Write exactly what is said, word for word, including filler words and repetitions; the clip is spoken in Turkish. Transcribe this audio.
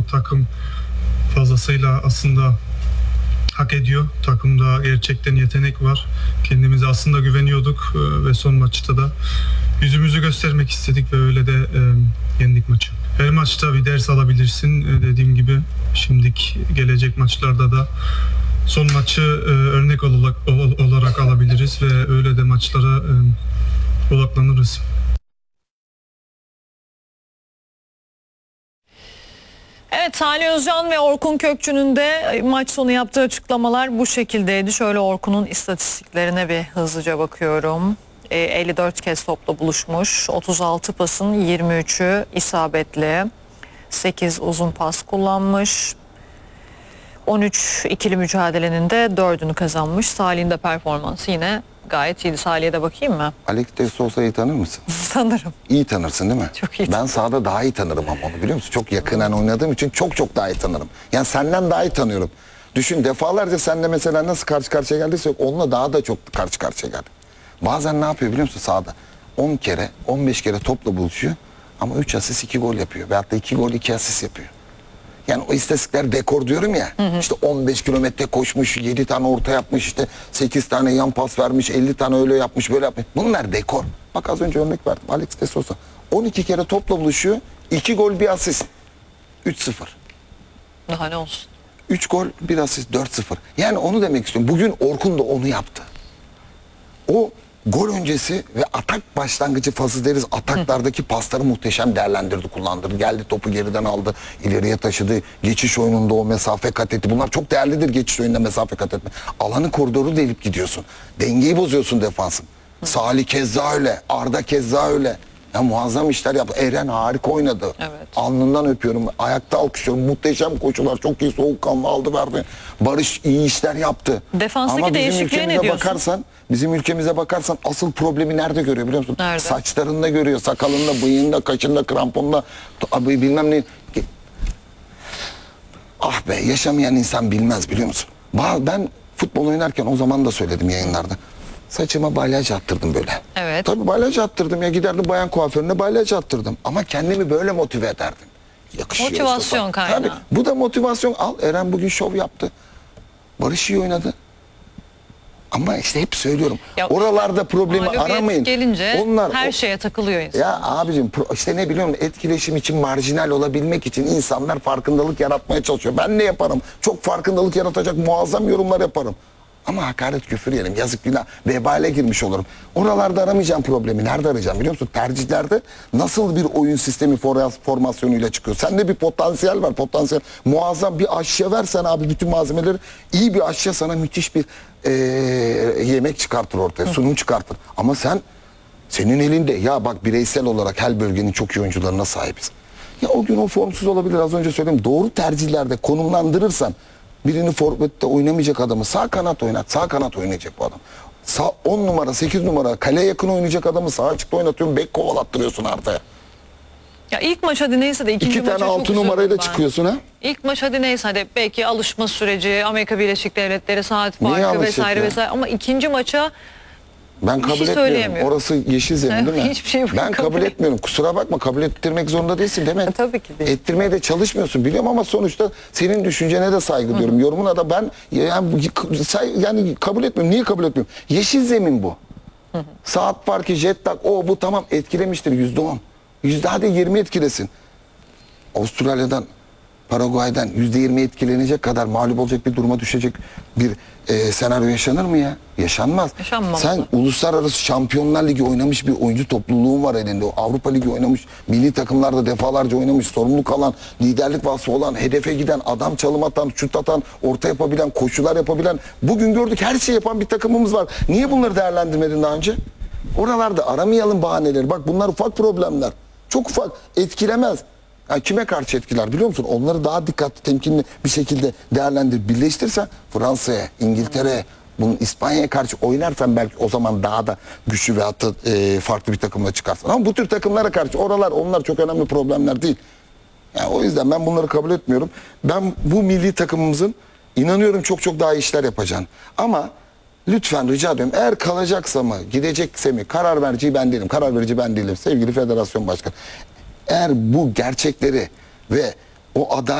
bu takım fazlasıyla aslında hak ediyor. Takımda gerçekten yetenek var. Kendimize aslında güveniyorduk ve son maçta da yüzümüzü göstermek istedik ve öyle de e, yendik maçı. Her maçta bir ders alabilirsin. E, dediğim gibi şimdiki gelecek maçlarda da son maçı e, örnek olarak, olarak alabiliriz ve öyle de maçlara e, odaklanırız. Evet, Salih Özcan ve Orkun Kökçü'nün de maç sonu yaptığı açıklamalar bu şekildeydi. Şöyle Orkun'un istatistiklerine bir hızlıca bakıyorum. E, elli dört kez topla buluşmuş. otuz altı pasın yirmi üçü isabetli. sekiz uzun pas kullanmış. on üç ikili mücadelenin de dördünü kazanmış. Salih'in de performansı yine gayet iyiydi. Salih'e de bakayım mı? Alex de Sousa'yı tanır mısın? Tanırım. İyi tanırsın değil mi? Çok iyi. Ben sahada daha iyi tanırım ama onu biliyor musun? Çok yakından oynadığım için çok çok daha iyi tanırım. Yani senden daha iyi tanıyorum. Düşün, defalarca seninle mesela nasıl karşı karşıya geldiyse onunla daha da çok karşı karşıya geldim. Bazen ne yapıyor biliyor musun sahada? on kere, on beş kere topla buluşuyor ama üç asist iki gol yapıyor. Veyahut da iki gol iki asist yapıyor. Yani o istatistikler dekor diyorum ya. Hı hı. İşte on beş kilometre koşmuş, yedi tane orta yapmış, işte sekiz tane yan pas vermiş, elli tane öyle yapmış, böyle yapmış. Bunlar dekor. Bak az önce örnek verdim. Alex de Sousa on iki kere topla buluşuyor. iki gol bir asist. üç sıfır. Daha ne olsun? üç gol bir asist, dört sıfır. Yani onu demek istiyorum. Bugün Orkun da onu yaptı. O gol öncesi ve atak başlangıcı fazla deriz. Ataklardaki pasları muhteşem değerlendirdi, kullandırdı. Geldi topu geriden aldı, ileriye taşıdı. Geçiş oyununda o mesafe kat etti. Bunlar çok değerlidir, geçiş oyununda mesafe kat etme. Alanı, koridoru delip gidiyorsun. Dengeyi bozuyorsun defansın. Hı. Salih keza öyle, Arda keza öyle. Ya muazzam işler yaptı. Eren harika oynadı. Evet. Alnından öpüyorum. Ayakta alkışlıyorum. Muhteşem koşular. Çok iyi soğukkanlı aldı verdi. Barış iyi işler yaptı. Defanstaki Ama bizim değişikliğe ne ülkemize diyorsun? bakarsan, bizim ülkemize bakarsan asıl problemi nerede görüyor biliyor musun? Nerede? Saçlarında görüyor. Sakalında, bıyığında, kaşında, kramponda, abi bilmem ne. Ah be, yaşamayan insan bilmez biliyor musun? Ben futbol oynarken o zaman da söyledim yayınlarda. Saçıma balyaj attırdım böyle. Evet. Tabii balyaj attırdım ya, giderdim bayan kuaförüne balyaj attırdım. Ama kendimi böyle motive ederdim. Yakışıyor motivasyon işte. kaynağı. Tabii bu da motivasyon. Al, Eren bugün şov yaptı. Barış iyi oynadı. Ama işte hep söylüyorum. Ya, oralarda problemi aramayın. Gelince Onlar her o, şeye takılıyor insan. Ya abicim işte ne biliyorum, etkileşim için, marjinal olabilmek için insanlar farkındalık yaratmaya çalışıyor. Ben ne yaparım? Çok farkındalık yaratacak muazzam yorumlar yaparım. Ama hakaret, küfür yerim, yazık, günah, vebale girmiş olurum. Oralarda aramayacağım problemi. Nerede arayacağım biliyor musun? Tercihlerde nasıl bir oyun sistemi formasyonuyla çıkıyor. Sende bir potansiyel var, potansiyel. Muazzam bir aşçıya versen abi bütün malzemeleri, iyi bir aşçıya sana müthiş bir ee, yemek çıkartır ortaya, sunum çıkartır. Ama sen, senin elinde, ya bak bireysel olarak her bölgenin çok iyi oyuncularına sahibiz. Ya o gün o formsuz olabilir, az önce söyledim. Doğru tercihlerde konumlandırırsan, birini forvette oynamayacak adamı sağ kanat oynat. Sağ kanat oynayacak bu adam. Sağ on numara, sekiz numara kaleye yakın oynayacak adamı sağ açıkta oynatıyorsun. Bek kovalattırıyorsun Arda'ya. Ya ilk maç hadi neyse de ikinci İki maça tane altı numarayla çıkıyorsun ha. İlk maç hadi neyse hadi belki alışma süreci, Amerika Birleşik Devletleri, saat farkı vesaire ya? vesaire. Ama ikinci maça ben kabul şey etmiyorum. Orası yeşil zemin değil mi? Hiçbir şey ben kabul, kabul etmiyorum. Kusura bakma, kabul ettirmek zorunda değilsin değil mi? E, tabii ki değil. Ettirmeye de çalışmıyorsun biliyorum ama sonuçta senin düşüncene de saygı duyuyorum. Yorumuna da ben yani, yani kabul etmiyorum. Niye kabul etmiyorum? Yeşil zemin bu. Hı hı. Saat farkı, jet lag, o bu tamam etkilemiştir yüzde on. Yüzde hadi yirmi etkilesin. Avustralya'dan, Paraguay'dan yüzde yirmi etkilenecek kadar mağlup olacak bir duruma düşecek bir e, senaryo yaşanır mı ya? Yaşanmaz. Yaşanmaz. Sen uluslararası Şampiyonlar Ligi oynamış bir oyuncu topluluğun var elinde. O Avrupa Ligi oynamış, milli takımlarda defalarca oynamış, sorumluluk alan, liderlik vasfı olan, hedefe giden, adam çalım atan, şut atan, orta yapabilen, koşular yapabilen, bugün gördük her şeyi yapan bir takımımız var. Niye bunları değerlendirmedin daha önce? Oralarda aramayalım bahaneleri. Bak bunlar ufak problemler. Çok ufak, etkilemez. Yani kime karşı etkiler biliyor musun? Onları daha dikkatli, temkinli bir şekilde değerlendir. Birleştirsen Fransa'ya, İngiltere'ye, bunun İspanya'ya karşı oynarsan belki o zaman daha da güçlü ve hatta e, farklı bir takımla çıkarsın. Ama bu tür takımlara karşı oralar, onlar çok önemli problemler değil. Yani o yüzden ben bunları kabul etmiyorum. Ben bu milli takımımızın inanıyorum çok çok daha iyi işler yapacağını. Ama lütfen rica ediyorum, eğer kalacaksa mı, gidecekse mi, karar verici ben değilim. Karar verici ben değilim sevgili federasyon başkanı. Eğer bu gerçekleri ve o adalet